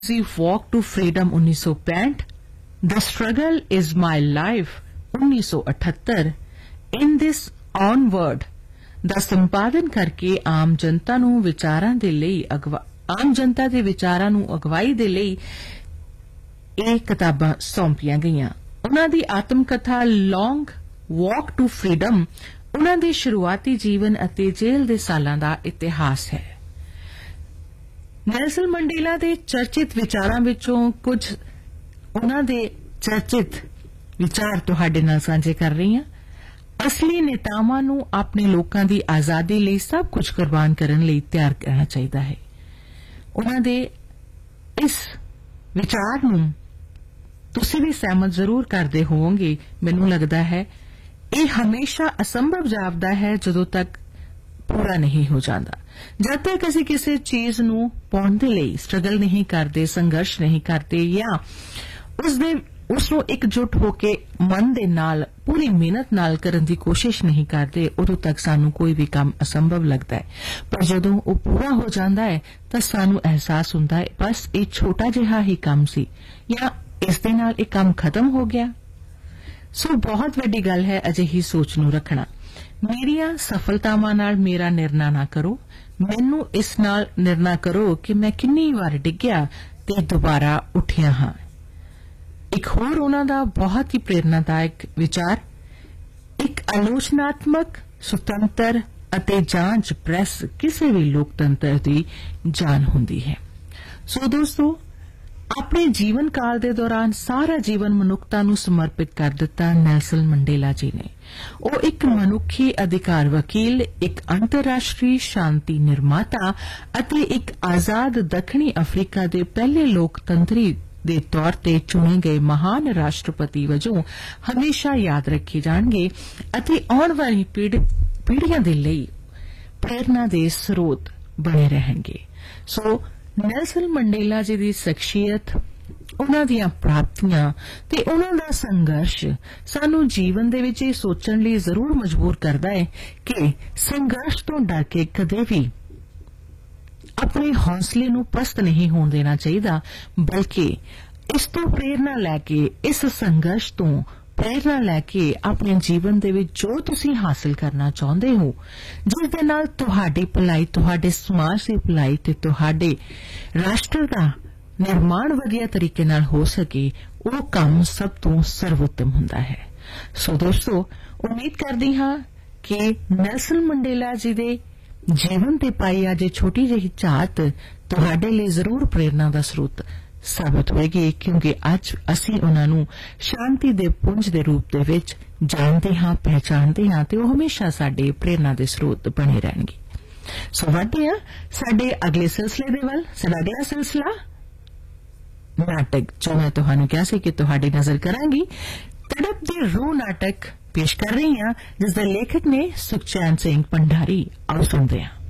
The Walk to Freedom 1965, The Struggle is My Life 1978, In This Onward ਦਾ ਸੰਪਾਦਨ ਕਰਕੇ ਆਮ ਜਨਤਾ ਨੂੰ ਵਿਚਾਰਾਂ ਦੇ ਲਈ ਆਮ ਜਨਤਾ ਦੇ ਵਿਚਾਰਾਂ ਨੂੰ ਅਗਵਾਈ ਦੇ ਲਈ ਇਹ ਕਿਤਾਬਾਂ ਸੌਂਪੀਆਂ ਗਈਆਂ। ਉਹਨਾਂ ਦੀ ਆਤਮ ਕਥਾ ਲੌਂਗ ਵਾਕ ਟੂ ਫਰੀडम ਉਹਨਾਂ ਦੇ ਸ਼ੁਰੂਆਤੀ ਜੀਵਨ ਅਤੇ ਜੇਲ੍ਹ ਦੇ ਸਾਲਾਂ ਦਾ ਇਤਿਹਾਸ ਹੈ। ਨੈਲਸਨ ਮੰਡੇਲਾ ਦੇ ਚਰਚਿਤ ਵਿਚਾਰਾਂ ਵਿੱਚੋਂ ਕੁਝ ਉਹਨਾਂ ਦੇ ਚਰਚਿਤ ਵਿਚਾਰ ਤੁਹਾਡੇ ਨਾਲ ਸਾਂਝੇ ਕਰ ਰਹੀ ਹਾਂ। ਅਸਲੀ ਨੇਤਾਵਾਂ ਨੂੰ ਆਪਣੇ ਲੋਕਾਂ ਦੀ ਆਜ਼ਾਦੀ ਲਈ ਸਭ ਕੁਝ ਕੁਰਬਾਨ ਕਰਨ ਲਈ ਤਿਆਰ ਰਹਿਣਾ ਚਾਹੀਦਾ ਹੈ। ਉਹਨਾਂ ਦੇ ਇਸ ਵਿਚਾਰ ਨੂੰ ਤੁਸੀਂ ਵੀ ਸਹਿਮਤ ਜ਼ਰੂਰ ਕਰਦੇ ਹੋਵੋਗੇ। ਮੈਨੂੰ ਲੱਗਦਾ ਹੈ ਇਹ ਹਮੇਸ਼ਾ ਅਸੰਭਵ ਜਾਪਦਾ ਹੈ ਜਦੋਂ ਤੱਕ ਪੂਰਾ ਨਹੀਂ ਹੋ ਜਾਂਦਾ। ਜਦ ਤੱਕ ਅਸੀਂ ਕਿਸੇ ਚੀਜ਼ ਨੂੰ ਪਾਉਣ ਦੇ ਲਈ ਸਟਰਗਲ ਨਹੀਂ ਕਰਦੇ, ਸੰਘਰਸ਼ ਨਹੀਂ ਕਰਦੇ ਜਾਂ ਉਸ ਨੂੰ ਇਕਜੁੱਟ ਹੋ ਕੇ ਮਨ ਦੇ ਨਾਲ ਪੂਰੀ ਮਿਹਨਤ ਨਾਲ ਕਰਨ ਦੀ ਕੋਸ਼ਿਸ਼ ਨਹੀਂ ਕਰਦੇ, ਉਦੋਂ ਤੱਕ ਸਾਨੂੰ ਕੋਈ ਵੀ ਕੰਮ ਅਸੰਭਵ ਲੱਗਦਾ ਹੈ। ਪਰ ਜਦੋਂ ਉਹ ਪੂਰਾ ਹੋ ਜਾਂਦਾ ਹੈ ਤਾਂ ਸਾਨੂੰ ਅਹਿਸਾਸ ਹੁੰਦਾ ਹੈ ਬਸ ਇਹ ਛੋਟਾ ਜਿਹਾ ਹੀ ਕੰਮ ਸੀ ਜਾਂ ਇਸ ਦੇ ਨਾਲ ਇਹ ਕੰਮ ਖਤਮ ਹੋ ਗਿਆ। ਸੋ ਬਹੁਤ ਵੱਡੀ ਗੱਲ ਹੈ ਅਜਿਹੀ ਸੋਚ ਨੂੰ ਰੱਖਣਾ। ਮੇਰੀਆਂ ਸਫਲਤਾਵਾਂ ਨਾਲ ਮੇਰਾ ਨਿਰਣਾ ਨਾ ਕਰੋ, ਮੈਨੂੰ ਇਸ ਨਾਲ ਨਿਰਣਾ ਕਰੋ ਕਿ ਮੈਂ ਕਿੰਨੀ ਵਾਰ ਡਿੱਗਿਆ ਤੇ ਦੁਬਾਰਾ ਉੱਠਿਆ ਹਾਂ। ਇੱਕ ਹੋਰ ਉਹਨਾਂ ਦਾ ਬਹੁਤ ਹੀ ਪ੍ਰੇਰਨਾਦਾਇਕ ਵਿਚਾਰ, ਇੱਕ ਆਲੋਚਨਾਤਮਕ ਸੁਤੰਤਰ ਅਤੇ ਜਾਂਚ ਪ੍ਰੈਸ ਕਿਸੇ ਵੀ ਲੋਕਤੰਤਰ ਦੀ ਜਾਨ ਹੁੰਦੀ ਹੈ। ਸੋ ਦੋਸਤੋ, ਆਪਣੇ ਜੀਵਨ ਕਾਲ ਦੇ ਦੌਰਾਨ ਸਾਰਾ ਜੀਵਨ ਮਨੁੱਖਤਾ ਨੂੰ ਸਮਰਪਿਤ ਕਰ ਦਿੱਤਾ ਨੈਲਸਨ ਮੰਡੇਲਾ ਜੀ ਨੇ। ਉਹ ਇੱਕ ਮਨੁੱਖੀ ਅਧਿਕਾਰ ਵਕੀਲ, ਇੱਕ ਅੰਤਰਰਾਸ਼ਟਰੀ ਸ਼ਾਂਤੀ ਨਿਰਮਾਤਾ ਅਤੇ ਇੱਕ ਆਜ਼ਾਦ ਦੱਖਣੀ ਅਫਰੀਕਾ ਦੇ ਪਹਿਲੇ ਲੋਕਤੰਤਰੀ ਦੇ ਤੌਰ ਤੇ ਚੁਣੇ ਗਏ ਮਹਾਨ ਰਾਸ਼ਟਰਪਤੀ ਵਜੋਂ ਹਮੇਸ਼ਾ ਯਾਦ ਰੱਖੇ ਜਾਣਗੇ ਅਤੇ ਆਉਣ ਵਾਲੀ ਪੀੜ੍ਹੀਆਂ ਦੇ ਲਈ ਪ੍ਰੇਰਨਾ ਦੇ ਸਰੋਤ ਬਣੇ ਰਹਿਣਗੇ। ਸੋ ਨੈਲਸਨ ਮੰਡੇਲਾ ਜੀ ਦੀ ਸ਼ਖਸੀਅਤ, ਉਹਨਾਂ ਦੀਆਂ ਪ੍ਰਾਪਤੀਆਂ ਤੇ ਉਹਨਾਂ ਦਾ ਸੰਘਰਸ਼ ਸਾਨੂੰ ਜੀਵਨ ਦੇ ਵਿੱਚ ਇਹ ਸੋਚਣ ਲਈ ਜ਼ਰੂਰ ਮਜਬੂਰ ਕਰਦਾ ਹੈ ਕਿ ਸੰਘਰਸ਼ ਤੋਂ ਡਰ ਕੇ ਕਦੇ ਵੀ ਆਪਣੇ ਹੌਸਲੇ ਨੂੰ ਪਸਤ ਨਹੀਂ ਹੋਣ ਦੇਣਾ ਚਾਹੀਦਾ, ਬਲਕਿ ਇਸ ਤੋਂ ਪ੍ਰੇਰਨਾ ਲੈ ਕੇ, ਇਸ ਸੰਘਰਸ਼ ਤੋਂ ਪ੍ਰੇਰਨਾ ਲੈ ਕੇ ਆਪਣੇ ਜੀਵਨ ਦੇ ਵਿੱਚ ਜੋ ਤੁਸੀਂ ਹਾਸਲ ਕਰਨਾ ਚਾਹੁੰਦੇ ਹੋ, ਜਿਸ ਦੇ ਨਾਲ ਤੁਹਾਡੀ ਭਲਾਈ, ਤੁਹਾਡੇ ਸਮਾਜ ਦੀ ਭਲਾਈ ਤੇ ਤੁਹਾਡੇ ਰਾਸ਼ਟਰ ਦਾ ਨਿਰਮਾਣ ਵਧੀਆ ਤਰੀਕੇ ਨਾਲ ਹੋ ਸਕੇ, ਉਹ ਕੰਮ ਸਭ ਤੋਂ ਸਰਵੋਤਮ ਹੁੰਦਾ ਹੈ। ਸੋ ਦੋਸਤੋ, ਉਮੀਦ ਕਰਦੀ ਹਾਂ ਕਿ ਨੈਲਸਨ ਮੰਡੇਲਾ ਜੀ ਦੇ ਜੀਵਨ ਤੇ ਪਾਈ ਅੱਜ ਛੋਟੀ ਜਿਹੀ ਝਾਤ ਤੁਹਾਡੇ ਲਈ ਜ਼ਰੂਰ ਪ੍ਰੇਰਨਾ ਦਾ ਸਰੋਤ ਸਾਬਤ ਹੋਏਗੀ, ਕਿਉਂਕਿ ਅੱਜ ਅਸੀਂ ਉਹਨਾਂ ਨੂੰ ਸ਼ਾਂਤੀ ਦੇ ਪੁੰਜ ਦੇ ਰੂਪ ਦੇ ਵਿੱਚ ਜਾਣਦੇ ਹਾਂ, ਪਹਿਚਾਣਦੇ ਹਾਂ ਤੇ ਉਹ ਹਮੇਸ਼ਾ ਸਾਡੇ ਪ੍ਰੇਰਨਾ ਦੇ ਸਰੋਤ ਬਣੇ ਰਹਿਣਗੇ। ਸੋ ਵਧਦੇ ਹਾਂ ਸਾਡੇ ਅਗਲੇ ਸਿਲਸਿਲੇ ਦੇ ਵੱਲ। ਸਾਡਾ ਅਗਲਾ ਸਿਲਸਿਲਾ ਨਾਟਕ, ਜੋ ਮੈਂ ਤੁਹਾਨੂੰ ਕਿਹਾ ਸੀ ਕਿ ਤੁਹਾਡੀ ਨਜ਼ਰ ਕਰਾਂਗੀ, ਤੜਪ ਦੀ ਰੂਹ ਨਾਟਕ ਪੇਸ਼ ਕਰ ਰਹੀ ਹਾਂ, ਜਿਸ ਦੇ ਲੇਖਕ ਨੇ ਸੁਖਚੈਨ ਸਿੰਘ ਭੰਡਾਰੀ। ਆਓ ਸੁਣਦੇ ਹਾਂ।